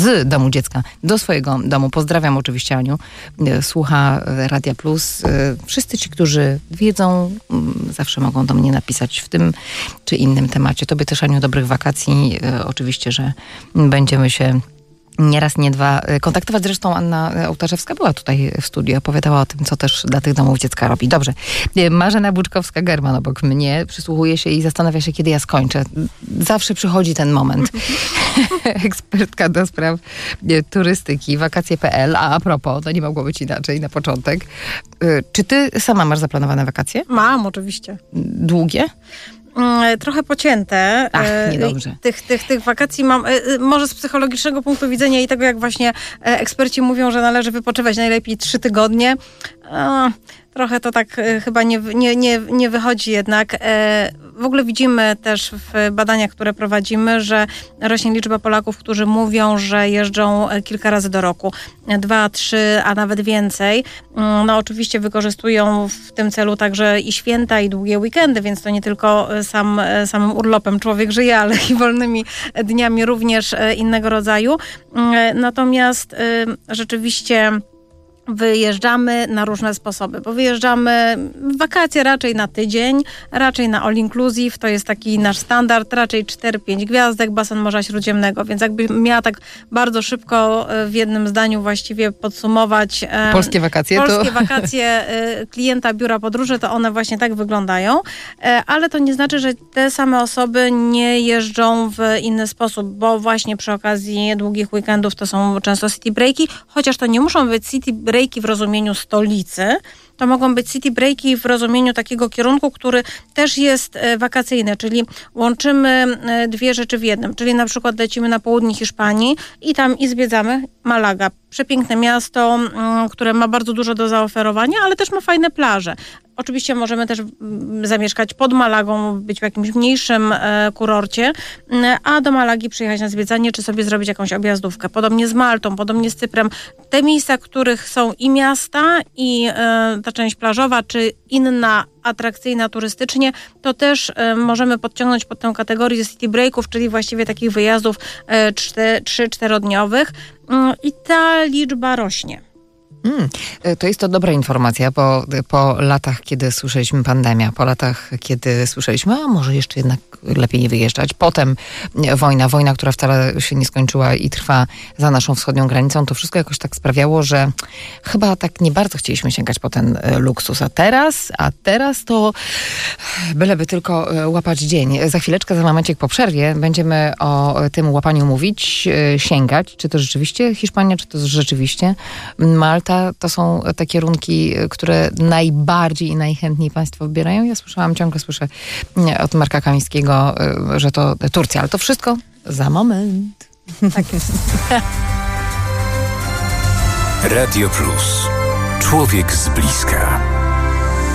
z domu dziecka do swojego domu. Pozdrawiam oczywiście Aniu. Słucha Radia Plus. Wszyscy ci, którzy wiedzą, zawsze mogą do mnie napisać w tym czy innym temacie. Tobie też, Aniu, dobrych wakacji. Oczywiście, że będziemy się nie raz, nie dwa kontaktować. Zresztą Anna Ołtarzewska była tutaj w studiu, opowiadała o tym, co też dla tych domów dziecka robi. Dobrze. Marzena Buczkowska-German obok mnie przysłuchuje się i zastanawia się, kiedy ja skończę. Zawsze przychodzi ten moment. Ekspertka do spraw turystyki, wakacje.pl. A propos, to nie mogło być inaczej na początek. Czy ty sama masz zaplanowane wakacje? Mam, oczywiście. Długie? Trochę pocięte. Niedobrze. Tych wakacji mam, może z psychologicznego punktu widzenia i tego, jak właśnie eksperci mówią, że należy wypoczywać najlepiej 3 tygodnie. Trochę to tak chyba nie wychodzi jednak. W ogóle widzimy też w badaniach, które prowadzimy, że rośnie liczba Polaków, którzy mówią, że jeżdżą kilka razy do roku. 2, 3, a nawet więcej. No oczywiście wykorzystują w tym celu także i święta, i długie weekendy, więc to nie tylko samym urlopem człowiek żyje, ale i wolnymi dniami również innego rodzaju. Natomiast rzeczywiście wyjeżdżamy na różne sposoby, bo wyjeżdżamy w wakacje raczej na tydzień, raczej na all inclusive, to jest taki nasz standard, raczej 4-5 gwiazdek, basen Morza Śródziemnego, więc jakbym miała tak bardzo szybko w jednym zdaniu właściwie podsumować polskie wakacje klienta biura podróży, to one właśnie tak wyglądają, ale to nie znaczy, że te same osoby nie jeżdżą w inny sposób, bo właśnie przy okazji długich weekendów to są często city breaki, chociaż to nie muszą być city breaki w rozumieniu stolicy, to mogą być city breaki w rozumieniu takiego kierunku, który też jest wakacyjny, czyli łączymy dwie rzeczy w jednym, czyli na przykład lecimy na południe Hiszpanii i tam zwiedzamy Malaga. Przepiękne miasto, które ma bardzo dużo do zaoferowania, ale też ma fajne plaże. Oczywiście możemy też zamieszkać pod Malagą, być w jakimś mniejszym kurorcie, a do Malagi przyjechać na zwiedzanie, czy sobie zrobić jakąś objazdówkę. Podobnie z Maltą, podobnie z Cyprem. Te miejsca, w których są i miasta, i ta część plażowa, czy inna atrakcyjna turystycznie, to też możemy podciągnąć pod tę kategorię city breaków, czyli właściwie takich wyjazdów 3-4-dniowych. I ta liczba rośnie. To jest to dobra informacja, bo po latach, kiedy słyszeliśmy pandemia, po latach, kiedy słyszeliśmy, a może jeszcze jednak lepiej nie wyjeżdżać, potem wojna, która wcale się nie skończyła i trwa za naszą wschodnią granicą, to wszystko jakoś tak sprawiało, że chyba tak nie bardzo chcieliśmy sięgać po ten luksus. A teraz to byleby tylko łapać dzień. Za chwileczkę, za momencik po przerwie będziemy o tym łapaniu mówić, sięgać, czy to rzeczywiście Hiszpania, czy to rzeczywiście Malta. To są te kierunki, które najbardziej i najchętniej państwo wybierają. Ja ciągle słyszę od Marka Kamińskiego, że to Turcja, ale to wszystko za moment. Tak jest. Radio Plus. Człowiek z bliska.